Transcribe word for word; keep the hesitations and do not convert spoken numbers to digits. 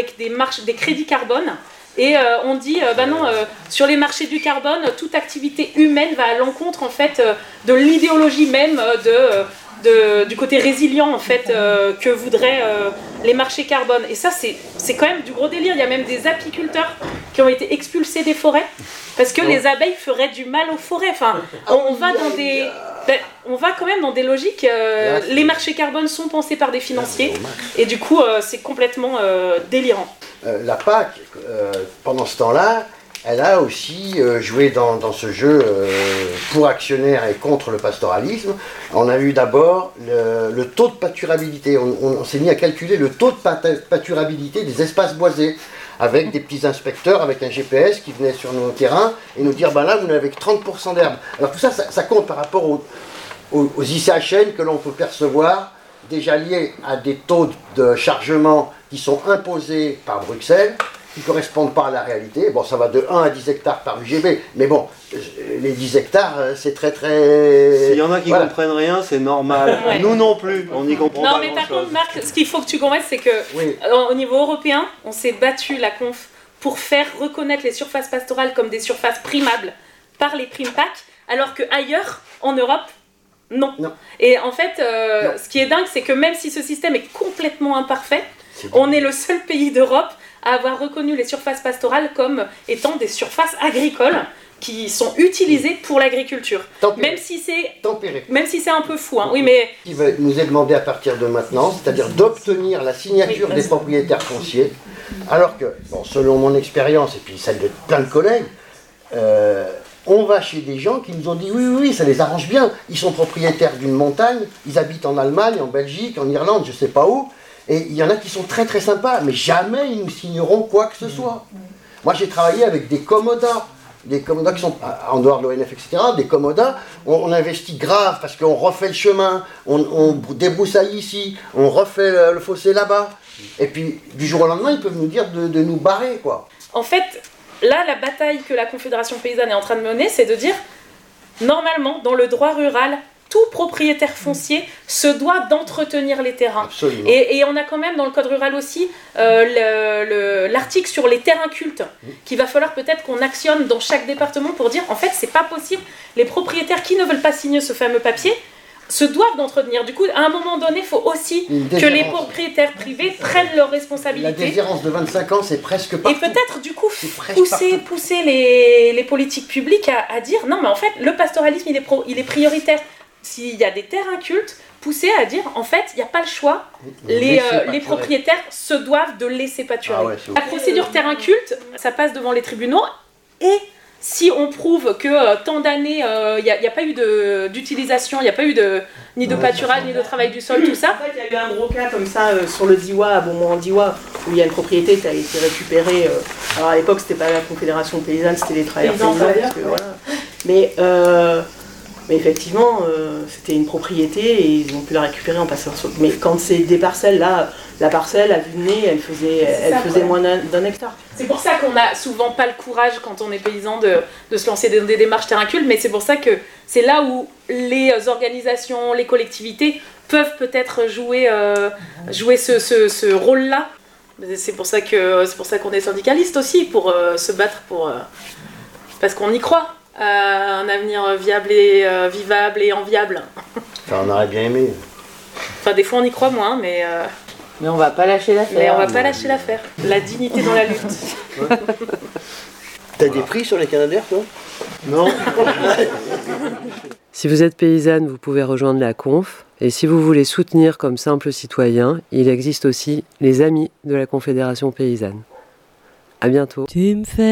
avec des, marches, des crédits carbone. Et euh, on dit, euh, bah non, euh, sur les marchés du carbone, toute activité humaine va à l'encontre en fait euh, de l'idéologie même euh, de, de, du côté résilient en fait euh, que voudraient euh, les marchés carbone. Et ça, c'est, c'est quand même du gros délire. Il y a même des apiculteurs qui ont été expulsés des forêts parce que les abeilles feraient du mal aux forêts. Enfin, on, on va dans des... Ben, on va quand même dans des logiques, euh, les marchés carbone sont pensés par des financiers et du coup euh, c'est complètement euh, délirant. Euh, la P A C, euh, pendant ce temps-là, elle a aussi euh, joué dans, dans ce jeu euh, pour actionnaires et contre le pastoralisme. On a eu d'abord le, le taux de pâturabilité, on, on, on s'est mis à calculer le taux de pâturabilité des espaces boisés, avec des petits inspecteurs, avec un G P S qui venaient sur nos terrains et nous dire, ben là, vous n'avez que trente pour cent d'herbe. Alors tout ça, ça, ça compte par rapport aux, aux, aux I C H N que l'on peut percevoir, déjà liés à des taux de chargement qui sont imposés par Bruxelles, qui ne correspondent pas à la réalité. Bon, ça va de un à dix hectares par U G B, mais bon, les dix hectares, c'est très très... S'il y en a qui ne voilà. comprennent rien, c'est normal. Ouais. Nous non plus, on n'y comprend non, pas mais grand-chose. par contre, Marc, ce qu'il faut que tu comprennes, c'est que oui. au niveau européen, on s'est battu la conf pour faire reconnaître les surfaces pastorales comme des surfaces primables par les primes P A C, alors qu'ailleurs, en Europe, non. non. Et en fait, euh, ce qui est dingue, c'est que même si ce système est complètement imparfait, c'est on est le seul pays d'Europe à avoir reconnu les surfaces pastorales comme étant des surfaces agricoles qui sont utilisées pour l'agriculture. Tempéré. Même si c'est, Tempéré. même si c'est un peu fou. Hein. Oui, mais... Il nous est demandé à partir de maintenant, c'est-à-dire d'obtenir la signature oui, des propriétaires fonciers, alors que, bon, selon mon expérience et puis celle de plein de collègues, euh, on va chez des gens qui nous ont dit oui, oui, oui, ça les arrange bien. Ils sont propriétaires d'une montagne, ils habitent en Allemagne, en Belgique, en Irlande, je ne sais pas où. Et il y en a qui sont très très sympas, mais jamais ils nous signeront quoi que ce soit. Moi j'ai travaillé avec des commodas, des commodas qui sont en dehors de l'O N F, et cetera. Des commodas, on, on investit grave parce qu'on refait le chemin, on, on débroussaille ici, on refait le, le fossé là-bas. Et puis du jour au lendemain, ils peuvent nous dire de, de nous barrer, quoi. En fait, là, la bataille que la Confédération paysanne est en train de mener, c'est de dire, normalement, dans le droit rural, tout propriétaire foncier se doit d'entretenir les terrains. Et, et on a quand même dans le code rural aussi euh, le, le, l'article sur les terrains cultes qu'il va falloir peut-être qu'on actionne dans chaque département pour dire en fait c'est pas possible, les propriétaires qui ne veulent pas signer ce fameux papier se doivent d'entretenir. Du coup, à un moment donné, il faut aussi que les propriétaires privés prennent leurs responsabilités. La déshérence de vingt-cinq ans, c'est presque partout. Et peut-être, du coup, pousser, pousser les, les politiques publiques à, à dire non, mais en fait, le pastoralisme, il est, pro, il est prioritaire. S'il y a des terrains cultes, pousser à dire en fait, il n'y a pas le choix. Les, euh, les propriétaires se doivent de laisser pâturer. Ah ouais, la procédure terrain culte, ça passe devant les tribunaux et si on prouve que euh, tant d'années, il euh, n'y a, a pas eu de, d'utilisation, il n'y a pas eu de, ni de pâturage, ni de travail du sol, tout ça. En fait, il y a eu un gros cas comme ça euh, sur le Diois, à Beaumont-en-Diois, où il y a une propriété qui a été récupérée. Euh, alors à l'époque, c'était pas la Confédération paysanne, c'était les travailleurs paysans. Parce que, voilà. Mais, euh, mais effectivement, euh, c'était une propriété et ils ont pu la récupérer en passant sur. Mais quand c'est des parcelles, là, la parcelle, à vue de nez, elle faisait, elle ça, faisait ouais. moins d'un, d'un hectare. C'est pour ça qu'on n'a souvent pas le courage, quand on est paysan, de, de se lancer dans des démarches terrain culte, mais c'est pour ça que c'est là où les organisations, les collectivités peuvent peut-être jouer, euh, jouer ce, ce, ce rôle-là. C'est pour ça que, c'est pour ça qu'on est syndicaliste aussi, pour euh, se battre pour... Euh, parce qu'on y croit. Euh, un avenir viable et euh, vivable et enviable. Enfin, on aurait bien aimé. Enfin, des fois on y croit moins, mais. Euh... Mais on va pas lâcher l'affaire. Mais on va pas lâcher l'affaire. La dignité dans la lutte. Ouais. T'as des prix sur les Canadaires, toi ? Non. Si vous êtes paysanne, vous pouvez rejoindre la conf. Et si vous voulez soutenir comme simple citoyen, il existe aussi les Amis de la Confédération paysanne. À bientôt. Tu me fais